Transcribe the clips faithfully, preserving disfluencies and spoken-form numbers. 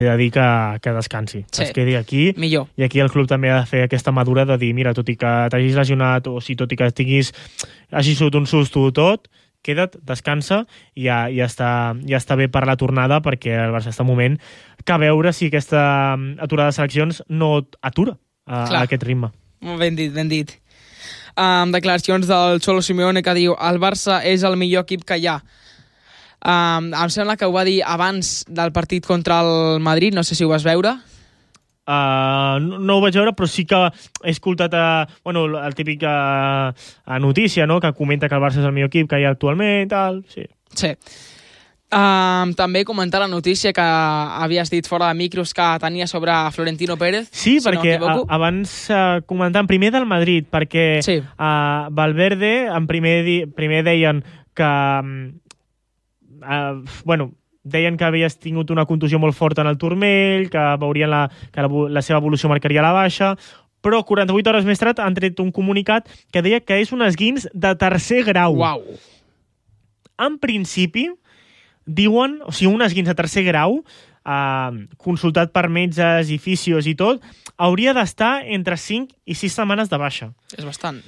de dir que, que descansi, que Sí. es quedi aquí. Millor. I aquí el club també ha de fer aquesta madura de dir, mira, tot i que t'hagis lesionat o si tot i que estiguis, hagi sigut un susto tot, queda't, descansa i ja, ja, està, ja està bé per la tornada, perquè el Barça està en moment que a veure si aquesta aturada de seleccions no atura a, a aquest ritme. Ben dit, ben dit. Um, declaracions del Cholo Simeone que diu el Barça és el millor equip que hi ha. Um, em sembla que ho va dir abans del partit contra el Madrid, no sé si ho vas veure. Uh, no, no ho vaig veure, però sí que he escoltat uh, bueno, el típic uh, notícia, no?, que comenta que el Barça és el millor equip que hi ha actualment, tal, sí. Sí. Um, també comentar la notícia que havies dit fora de micros que tenia sobre Florentino Pérez. Sí, si perquè no a, abans uh, comentant primer del Madrid, perquè sí. uh, Valverde en primer, di, primer deien que uh, bueno, deien que havies tingut una contusió molt forta en el turmell, que veurien la, que la, la seva evolució marcaria la baixa, però quaranta-vuit hores més tard han tret un comunicat que deia que és un esguins de tercer grau. Uau. En principi, diuen, o sigui, un esguins de tercer grau, eh, consultat per metges i fisios i tot, hauria d'estar entre cinc i sis setmanes de baixa. És bastant.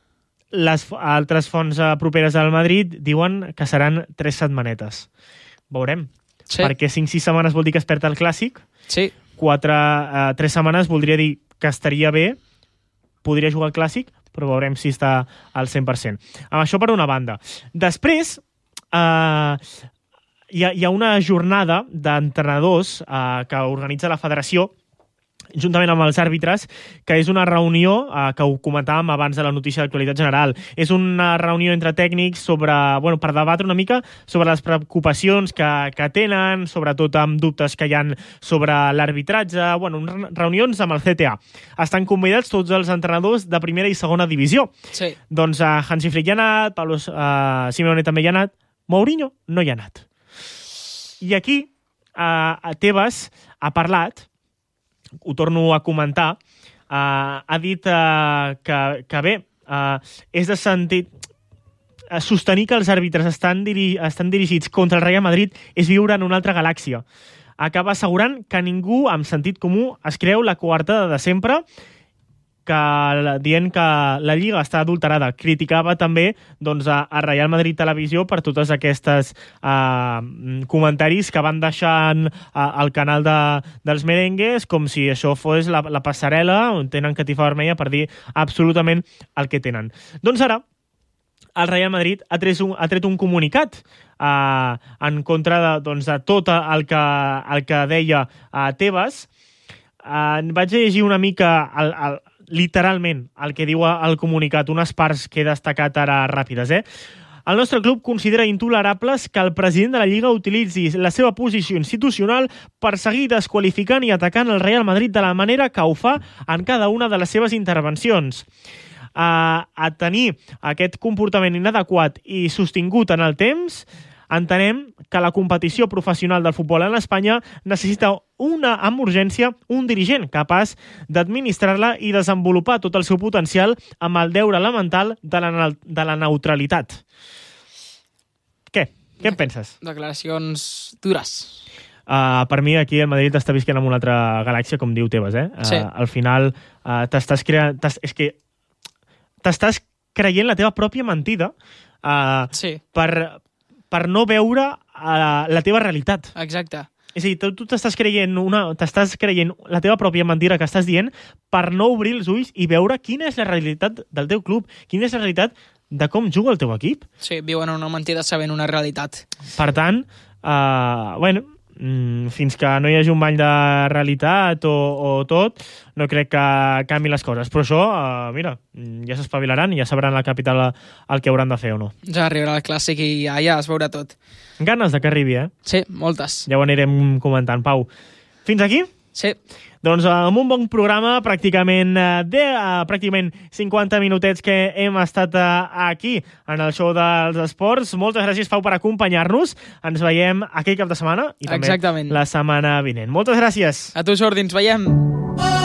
Les altres fonts eh, properes al Madrid diuen que seran tres setmanetes. Veurem. Sí. Perquè cinc sis setmanes vol dir que es perd el Clàssic. Sí. quatre, eh, tres setmanes voldria dir que estaria bé, podria jugar al Clàssic, però veurem si està al cent per cent. Amb això per una banda. Després, eh, hi, ha, hi ha una jornada d'entrenadors eh, que organitza la federació juntament amb els àrbitres, que és una reunió eh, que ho comentàvem abans de la notícia d'actualitat general. És una reunió entre tècnics sobre, bueno, per debatre una mica sobre les preocupacions que, que tenen, sobretot amb dubtes que hi ha sobre l'arbitratge, bueno, reunions amb el C T A. Estan convidats tots els entrenadors de primera i segona divisió. Sí. Doncs uh, Hansi Flick hi ha anat, Pablo uh, Simeone també hi ha anat, Mourinho no hi ha anat. I aquí uh, Tebas ha parlat, ho torno a comentar, uh, ha dit uh, que, que bé, uh, és de sentit uh, sostenir que els àrbitres estan, diri estan dirigits contra el Real Madrid és viure en una altra galàxia. Acaba assegurant que ningú amb sentit comú es creu la coartada de sempre, que, dient que la Lliga està adulterada. Criticava també doncs, a, a Real Madrid Televisió per totes aquestes uh, comentaris que van deixant uh, al canal de, dels merengues, com si això fos la, la passarel·la on tenen catifa vermella per dir absolutament el que tenen. Doncs ara, el Real Madrid ha tret un, ha tret un comunicat uh, en contra de, doncs, de tot el que, el que deia uh, Tebas. Uh, vaig llegir una mica el, el, literalment el que diu el comunicat, unes parts que he destacat ara ràpides. Eh? El nostre club considera intolerables que el president de la Lliga utilitzi la seva posició institucional per seguir desqualificant i atacant el Real Madrid de la manera que ho fa en cada una de les seves intervencions. Uh, a tenir aquest comportament inadequat i sostingut en el temps, entenem que la competició professional del futbol en Espanya necessita una, amb urgència, un dirigent capaç d'administrar-la i desenvolupar tot el seu potencial amb el deure elemental de la, de la neutralitat. Què? Què en penses? Declaracions dures. Uh, per mi aquí el Madrid està visquent en una altra galàxia, com diu Tebas. Eh? Uh, sí. Al final uh, t'estàs creant... És que t'estàs creient la teva pròpia mentida uh, sí. per... per no veure uh, la teva realitat. Exacte. És a dir, tu t'estàs creient, una, t'estàs creient la teva pròpia mentida que estàs dient per no obrir els ulls i veure quina és la realitat del teu club, quina és la realitat de com juga el teu equip. Sí, viuen una mentida sabent una realitat. Per tant, uh, bueno, fins que no hi hagi un bany de realitat o, o tot, no crec que canvi les coses. Però això, uh, mira, ja s'espavilaran i ja sabran la capital el que hauran de fer o no. Ja arribarà el Clàssic i allà es veurà tot. Ganes de que arribi, eh? Sí, moltes. Ja ho anirem comentant, Pau. Fins aquí? Sí. Doncs amb un bon programa, pràcticament de uh, pràcticament cinquanta minutets que hem estat uh, aquí en el show dels esports. Moltes gràcies, Pau, per acompanyar-nos. Ens veiem aquell cap de setmana i també Exactament. la setmana vinent. Moltes gràcies. A tu, Jordi, ens veiem.